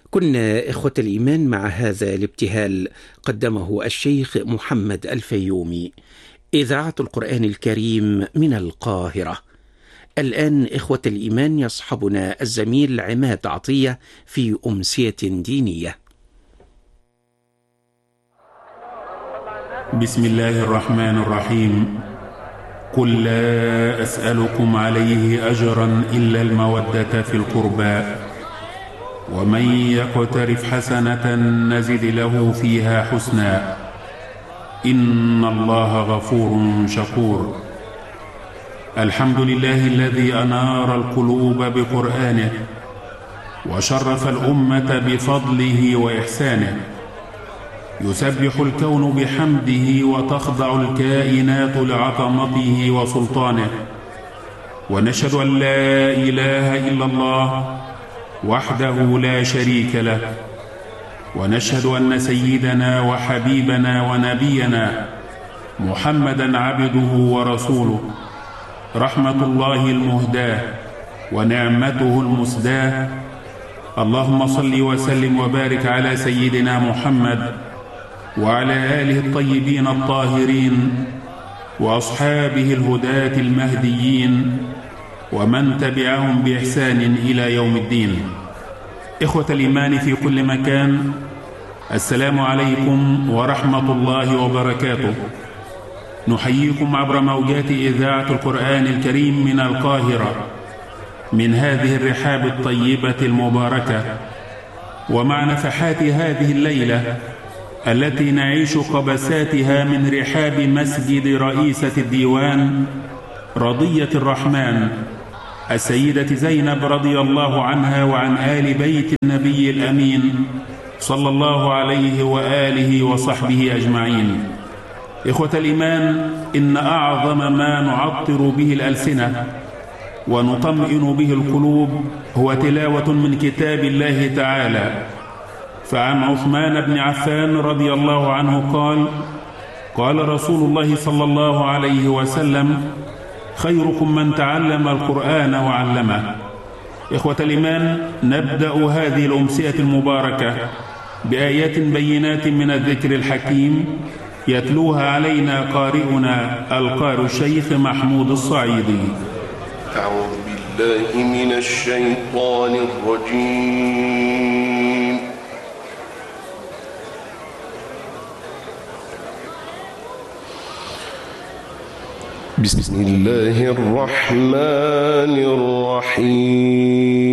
كنا إخوة الإيمان مع هذا الابتهال قدمه الشيخ محمد الفيومي، إذاعة القرآن الكريم من القاهرة. الآن إخوة الإيمان يصحبنا الزميل عماد عطية في أمسية دينية. بسم الله الرحمن الرحيم. قل لا أسألكم عليه أجرا إلا المودة في القربى، ومن يقترف حسنة نزد له فيها حسنا، إن الله غفور شكور. الحمد لله الذي أنار القلوب بقرآنه وشرف الأمة بفضله وإحسانه. يسبح الكون بحمده وتخضع الكائنات لعظمته وسلطانه، ونشهد أن لا إله إلا الله وحده لا شريك له، ونشهد أن سيدنا وحبيبنا ونبينا محمدا عبده ورسوله، رحمة الله المهداة ونعمته المسداة. اللهم صل وسلم وبارك على سيدنا محمد وعلى آله الطيبين الطاهرين وأصحابه الهداة المهديين ومن تبعهم بإحسان إلى يوم الدين. إخوة الإيمان في كل مكان، السلام عليكم ورحمة الله وبركاته. نحييكم عبر موجات إذاعة القرآن الكريم من القاهرة، من هذه الرحاب الطيبة المباركة، ومع نفحات هذه الليلة التي نعيش قبساتها من رحاب مسجد رئيسة الديوان رضية الرحمن السيدة زينب رضي الله عنها وعن آل بيت النبي الأمين صلى الله عليه وآله وصحبه أجمعين. إخوة الإيمان، إن أعظم ما نعطر به الألسنة ونطمئن به القلوب هو تلاوة من كتاب الله تعالى. فعن عثمان بن عفان رضي الله عنه قال: قال رسول الله صلى الله عليه وسلم: خيركم من تعلم القرآن وعلمه. إخوة الإيمان، نبدأ هذه الأمسية المباركة بآيات بينات من الذكر الحكيم يتلوها علينا قارئنا القارئ الشيخ محمود الصعيدي. أعوذ بالله من الشيطان الرجيم. بسم الله الرحمن الرحيم.